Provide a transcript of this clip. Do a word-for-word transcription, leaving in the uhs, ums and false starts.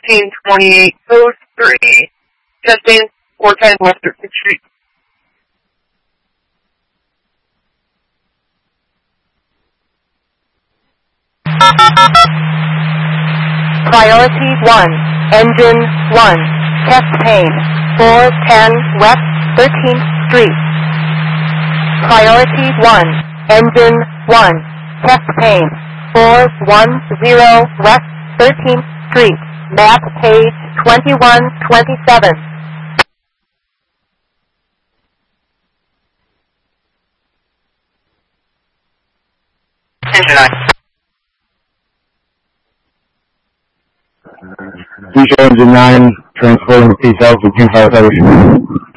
fifteen twenty-eight Post three. Testing four ten West thirteenth Street. Priority one, Engine one, Chest pain, four ten West thirteenth Street. Priority one, Engine one, Chest pain, four one zero West thirteenth Street. Map page twenty-one twenty-seven. Engine nine. T-Show Engine nine, transporting the Peace Alpha two five seven.